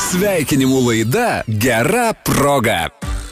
Sveikinimų laida Gera proga.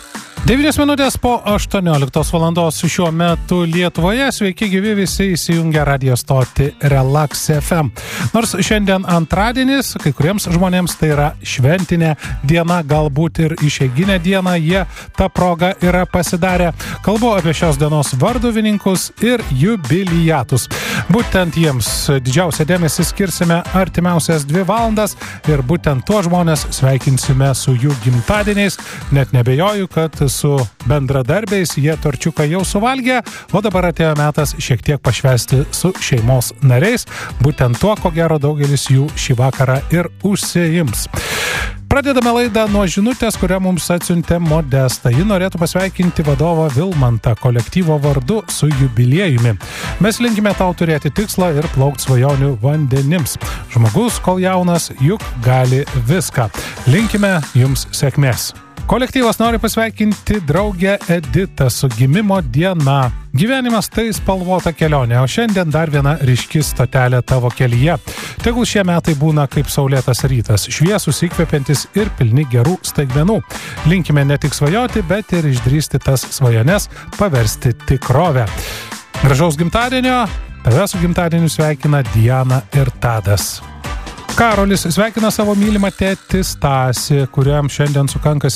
9 minutės po 18 valandos šiuo metu Lietuvoje. Sveiki gyvi visi įsijungę radio stotį Relax FM. Nors šiandien antradienis, kai kuriems žmonėms tai yra šventinė diena, galbūt ir išeiginė diena, jie tą progą yra pasidarę. Kalbu apie šios dienos varduvininkus ir jubiliatus. Būtent jiems didžiausią dėmesį skirsime artimiausias 2 valandas ir būtent tuos žmonės sveikinsime su jų gimtadieniais. Net nebejoju, kad su bendradarbiais jie torčiuką jau suvalgė, o dabar atėjo metas šiek tiek pašvęsti su šeimos nariais. Būtent tuo, ko gero, daugelis jų šį vakarą ir užsiims. Pradedame laidą nuo žinutės, kurią mums atsiuntė Modesta. Ji norėtų pasveikinti vadovą Vilmantą kolektyvo vardu su jubiliejumi. Mes linkime tau turėti tikslą ir plaukti svajonių vandenims. Žmogus, kol jaunas, juk gali viską. Linkime jums sėkmės. Kolektyvas nori pasveikinti draugę Editą su gimimo diena. Gyvenimas tai spalvota kelionė, o šiandien dar viena ryški stotelė tavo kelyje. Tegul šie metai būna kaip saulėtas rytas, šviesus, įkvepiantis ir pilni gerų staigmenų. Linkime ne tik svajoti, bet ir išdrįsti tas svajones paversti tikrovę. Gražaus gimtadienio, tave su gimtadieniu sveikina Diana ir Tadas. Karolis sveikina savo mylimą tėtį Stasį, kuriam šiandien sukanka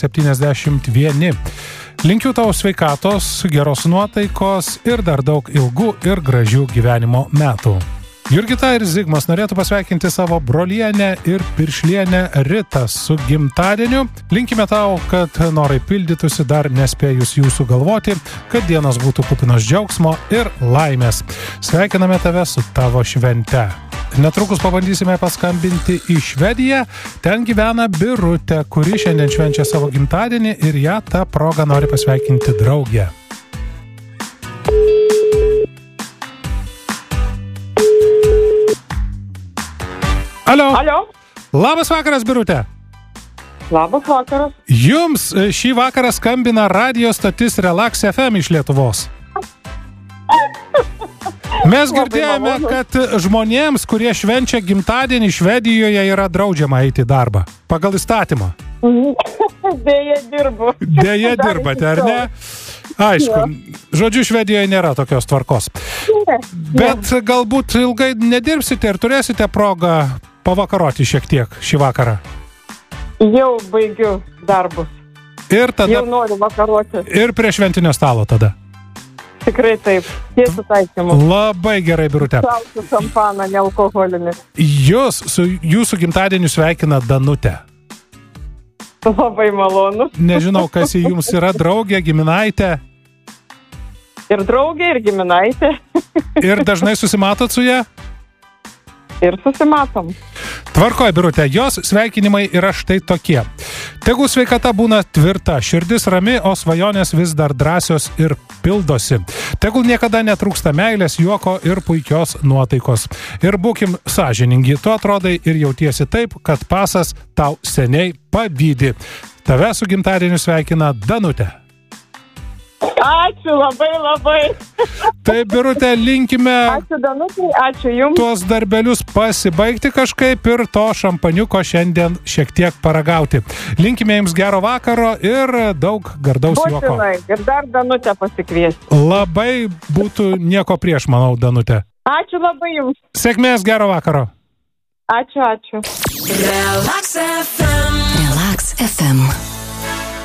71. Linkiu tau sveikatos, geros nuotaikos ir dar daug ilgų ir gražių gyvenimo metų. Jurgita ir Zigmas norėtų pasveikinti savo brolienę ir piršlienę Ritą su gimtadieniu. Linkime tau, kad norai pildytųsi dar nespėjus jų sugalvoti, kad dienos būtų kupinos džiaugsmo ir laimės. Sveikiname tave su tavo švente. Netrukus pabandysime paskambinti į Švediją. Ten gyvena Birutė, kuri šiandien švenčia savo gimtadienį ir ją tą progą nori pasveikinti draugę. Alio. Labas vakaras, Birutė. Labas vakaras. Jums šį vakarą skambina radio stotis Relax FM iš Lietuvos. Mes girdėjome, kad žmonėms, kurie švenčia gimtadienį Švedijoje, yra draudžiama eiti į darbą. Pagal įstatymą. Deja dirbu. Deja dirbate, ar ne? Aišku, žodžiu, Švedijoje nėra tokios tvarkos. Bet galbūt ilgai nedirbsite ir turėsite progą pavakaroti šiek tiek šį vakarą. Jau baigiu darbus. Ir tada... Jau noriu vakaroti. Ir prie šventinio stalo tada. Tikrai taip, tiesiu taikymu. Labai gerai, Birutė. Sausiu šampaną, nealkoholinį. Jūs su jūsų gimtadieniu sveikina Danutė. Labai malonu. Nežinau, kas jums yra draugė, giminaitė. Ir draugė, ir giminaitė. Ir dažnai susimatot su ją? Ir susimatom. Tvarkoj, Birutė, jos sveikinimai yra štai tokie. Tegul sveikata būna tvirta, širdis rami, o svajonės vis dar drąsios ir pildosi. Tegul niekada netrūksta meilės, juoko ir puikios nuotaikos. Ir būkim sąžiningi, tu atrodai ir jautiesi taip, kad pasas tau seniai pavydi. Tave su gimtadieniu sveikina Danutė. Ačiū labai. Tai, Birutė, linkime... Ačiū Danutė, ačiū jums. Tuos darbelius pasibaigti kažkaip ir to šampaniuko šiandien šiek tiek paragauti. Linkime jums gero vakaro ir daug gardaus juoko. Būtinai, ir dar Danutę pasikviesti. Labai būtų nieko prieš, manau, Danutė. Ačiū labai jums. Sėkmės, gero vakaro. Ačiū. Relax FM. Relax FM.